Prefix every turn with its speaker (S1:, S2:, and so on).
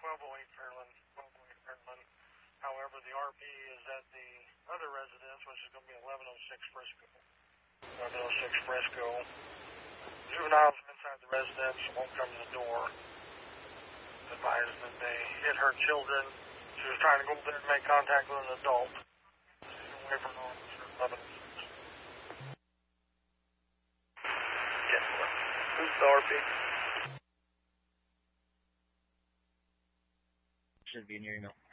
S1: 1208 Fairland. However, the RP is at the other residence, which is going to be 1106 Frisco. 1106 Frisco. Juveniles inside the residence won't come to the door. Advised that they hit her children. She was trying to go up there and make contact with an adult. She's away from an officer. 1106.
S2: Who's the RP?
S3: Should be in your email.